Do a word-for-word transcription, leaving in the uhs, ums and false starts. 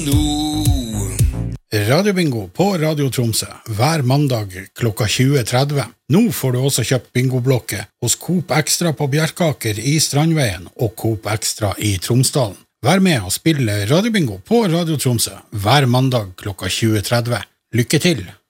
Radiobingo på Radio Tromsø hver mandag klokka tjue tretti. Nå får du også kjøpt bingoblokke hos Coop Extra på Bjerkaker i Strandveien og Coop Extra i Tromsdalen. Vær med og spille Radiobingo på Radio Tromsø hver mandag klokka tjue tretti. Lykke til!